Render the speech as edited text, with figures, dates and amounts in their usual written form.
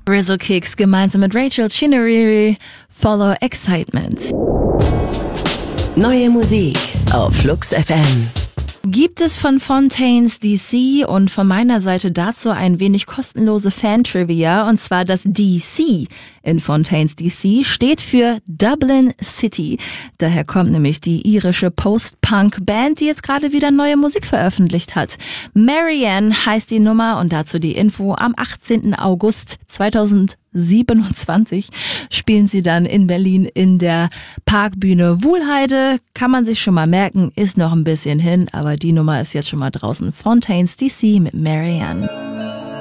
Grizzle Kicks gemeinsam mit Rachel Chinnery, Follow Excitement. Neue Musik auf Flux FM. Gibt es von Fontaines DC und von meiner Seite dazu ein wenig kostenlose Fan-Trivia, und zwar das DC in Fontaines DC steht für Dublin City. Daher kommt nämlich die irische Post-Punk-Band, die jetzt gerade wieder neue Musik veröffentlicht hat. Marianne heißt die Nummer und dazu die Info: am 18. August 2027 spielen sie dann in Berlin in der Parkbühne Wuhlheide. Kann man sich schon mal merken, ist noch ein bisschen hin, aber die Nummer ist jetzt schon mal draußen. Fontaines DC mit Marianne.